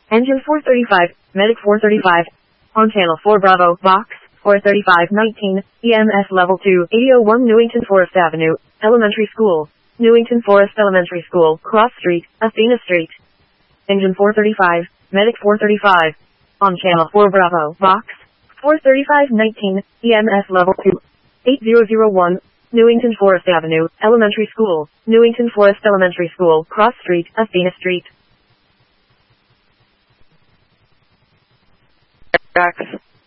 Engine 435, Medic 435. On Channel 4 Bravo, Box 43519, EMS Level 2, 8001 Newington Forest Avenue, Elementary School, Newington Forest Elementary School, Cross Street, Athena Street. Engine 435, Medic 435. On Channel 4 Bravo, Box 43519, EMS Level 2, 8001, Newington Forest Avenue, Elementary School, Newington Forest Elementary School, Cross Street, Athena Street. Tracks.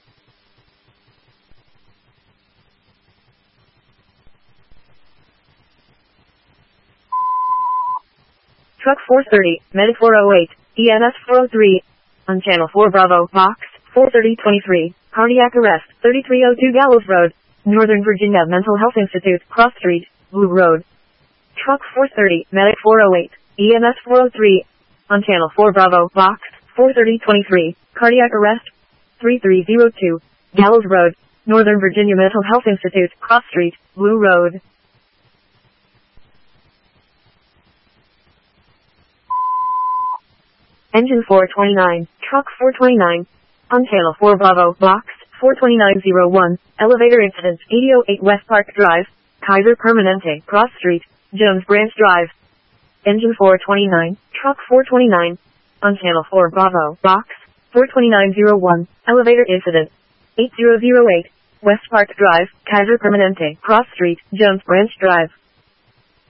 Truck 430, Medic 408, EMS 403. On Channel 4 Bravo, Box 43023, cardiac arrest, 3302 Gallows Road, Northern Virginia Mental Health Institute, Cross Street, Blue Road. Truck 430, Medic 408, EMS 403. On Channel 4 Bravo, Box 43023, cardiac arrest, 3302, Gallows Road, Northern Virginia Mental Health Institute, Cross Street, Blue Road. Engine 429, Truck 429. On Channel 4 Bravo, Box 42901, elevator incident, 8008 West Park Drive, Kaiser Permanente, Cross Street, Jones Branch Drive. Engine 429, Truck 429. On Channel 4 Bravo, Box 42901, elevator incident, 8008, West Park Drive, Kaiser Permanente, Cross Street, Jones Branch Drive.